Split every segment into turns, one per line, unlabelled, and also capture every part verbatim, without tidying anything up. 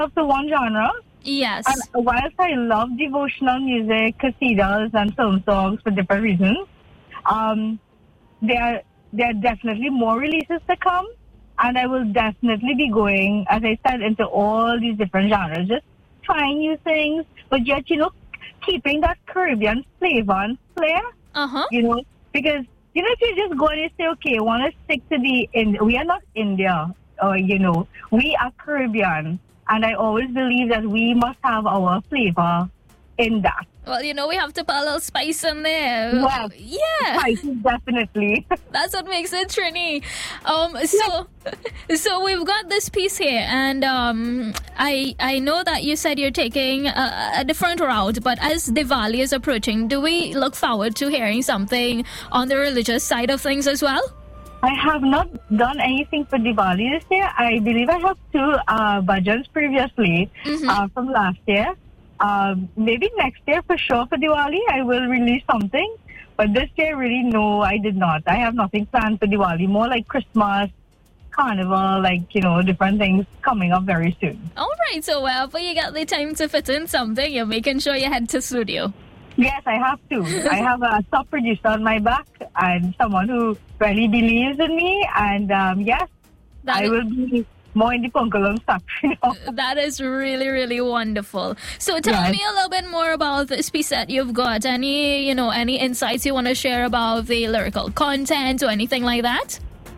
myself to one genre.
Yes.
And whilst I love devotional music, cathedrals, and film songs for different reasons, um, there, there are definitely more releases to come. And I will definitely be going, as I said, into all these different genres, just trying new things, but yet, you know, keeping that Caribbean flavor and flair.
Uh-huh.
You know, because, you know, if you just go and you say, okay, I want to stick to the, in, we are not India, or, you know, we are Caribbean. And I always believe that we must have our flavor in that.
Well, you know, we have to put a little spice in there.
Yes.
Yeah.
Spices, definitely.
That's what makes it Trini. Um, so, so we've got this piece here, and um, I I know that you said you're taking a, a different route, but as Diwali is approaching, do we look forward to hearing something on the religious side of things as well?
I have not done anything for Diwali this year. I believe I have two uh, bhajans previously
Mm-hmm.
uh, from last year. Um, maybe next year for sure for Diwali I will release something. But this year, really, no, I did not. I have nothing planned for Diwali. More like Christmas, Carnival, like, you know, different things coming up very soon.
All right, so wherever you get the time to fit in something, you're making sure you head to studio.
Yes, I have to. I have a top producer on my back and someone who really believes in me. And um, yes,
That
I
is-
will be more in the Punkalung stuff. You know?
That is really, really wonderful. So tell
Yes.
me a little bit more about this piece that you've got. Any, you know, any insights you want to share about the lyrical content or anything like that?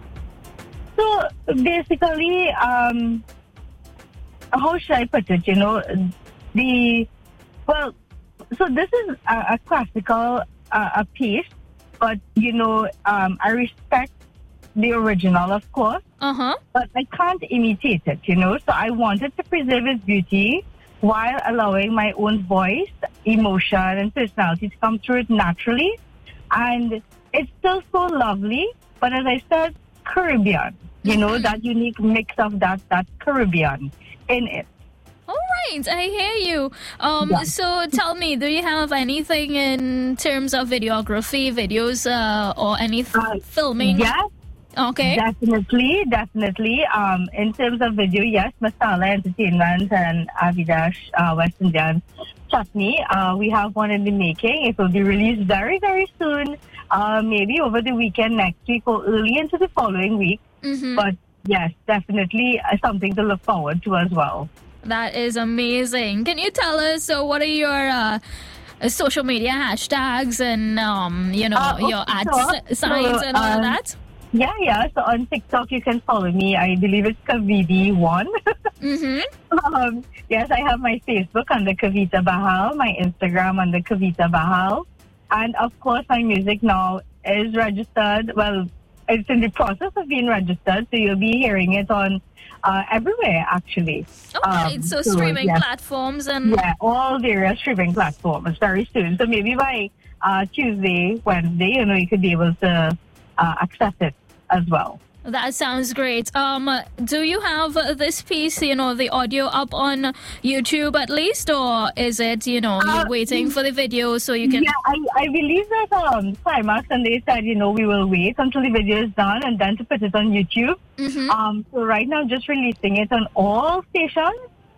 So basically, um, how should I put it? You know, the well, so this is a, a classical uh, a piece, but you know, um, I respect the original, of course,
Uh-huh.
but I can't imitate it. You know, so I wanted to preserve its beauty while allowing my own voice, emotion, and personality to come through it naturally, and it's still so lovely. But as I said, Caribbean. You know, that unique mix of that that Caribbean in it.
All right, I hear you. Um,
Yeah.
So tell me, do you have anything in terms of videography, videos, uh, or any f-
Uh,
filming?
Yes,
Okay.
definitely, definitely. Um, in terms of video, yes, Masala Entertainment and Avidash uh, West Indian Chutney. Uh, we have one in the making. It will be released very, very soon. Uh, maybe over the weekend next week or early into the following week.
Mm-hmm.
But yes, definitely uh, something to look forward to as well.
That is amazing. Can you tell us, so what are your uh, social media hashtags and, um, you know,
Uh, okay,
your ad
sure.
s- signs
So,
and all
um,
that?
Yeah, yeah. So on TikTok, you can follow me. I believe it's Kavidi one.
Mm-hmm.
um, yes, I have my Facebook under Kavita Bahal, my Instagram under Kavita Bahal. And of course, my music now is registered. Well, it's in the process of being registered. So you'll be hearing it on uh, everywhere, actually.
All right,
Um,
so
so,
streaming
yes.
platforms and...
Yeah, all various streaming platforms very soon. So maybe by uh, Tuesday, Wednesday, you know, you could be able to uh, access it as well.
That sounds great. Um, do you have uh, this piece, you know, the audio up on YouTube at least, or is it, you know,
Uh,
you're waiting for the video so you can...
Yeah, I, I believe that um, Climax and they said, you know, we will wait until the video is done and then to put it on YouTube.
Mhm.
Um, so right now, just releasing it on all stations.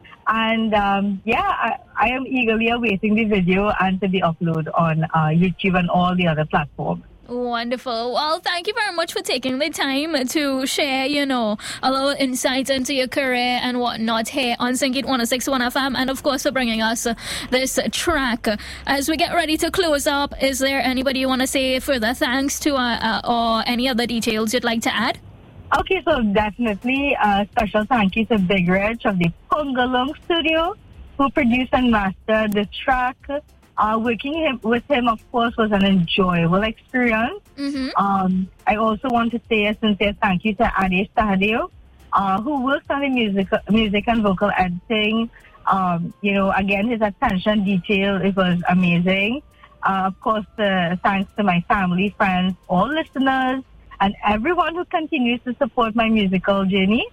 And um, yeah, I, I am eagerly awaiting the video and to be uploaded on uh, YouTube and all the other platforms.
Wonderful. Well, thank you very much for taking the time to share, you know, a little insight into your career and whatnot here on Syncit one oh six point one F M, and of course for bringing us uh, this track. As we get ready to close up, is there anybody you want to say further thanks to uh, uh, or any other details you'd like to add?
Okay, so definitely a special thank you to Big Rich of the Pungalung Studio, who produced and mastered the track. Uh, working him, with him, of course, was an enjoyable experience.
Mm-hmm.
Um, I also want to say a sincere thank you to Ade Stadio, uh, who works on the music, music and vocal editing. Um, you know, again, his attention detail, it was amazing. Uh, of course, uh, thanks to my family, friends, all listeners, and everyone who continues to support my musical journey.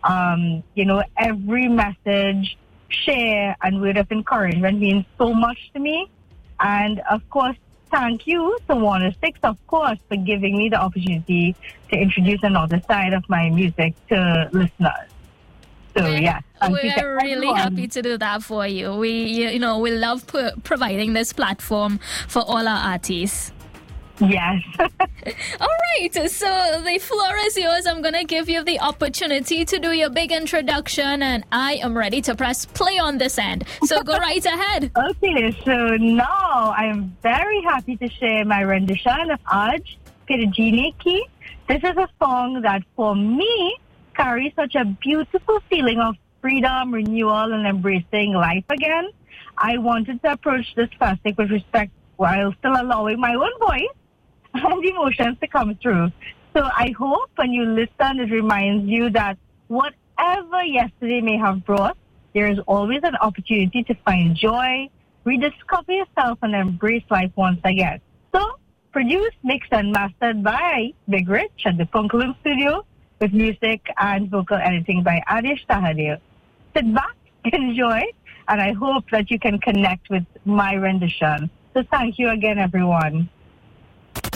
Um, you know, every message, share, and word of encouragement means so much to me. And of course, thank you to one oh six, of course, for giving me the opportunity to introduce another side of my music to listeners. So, yeah.
We're really happy to do that for you. We, you know, we love pro- providing this platform for all our artists.
Yes.
All right, so the floor is yours. I'm going to give you the opportunity to do your big introduction, and I am ready to press play on this end. So go right ahead.
Okay, so now I am very happy to share my rendition of Aj Pirjini Ki. This is a song that, for me, carries such a beautiful feeling of freedom, renewal, and embracing life again. I wanted to approach this classic with respect while still allowing my own voice and emotions to come through. So I hope when you listen, it reminds you that whatever yesterday may have brought, there is always an opportunity to find joy, rediscover yourself, and embrace life once again. So, produced, mixed, and mastered by Big Rich at the Punkaloo Studio, with music and vocal editing by Adish Tahadeo. Sit back, enjoy, and I hope that you can connect with my rendition. So thank you again, everyone.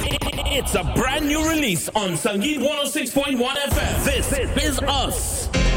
It's a brand new release on Sangeet one oh six point one F M. This is Us.